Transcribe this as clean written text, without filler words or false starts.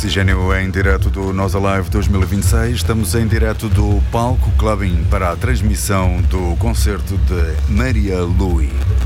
Oxigênio em direto do Nós Alive 2026. Estamos em direto do Palco Clubbing para a transmissão do concerto de Maria Lui.